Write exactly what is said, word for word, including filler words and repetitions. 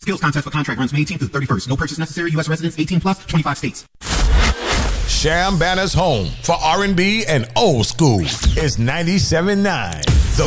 Skills contest for contract runs May eighteenth through thirty-first. No purchase necessary. U S residents eighteen plus, twenty-five states. Sham Banner's home for R and B and old school is ninety-seven point nine.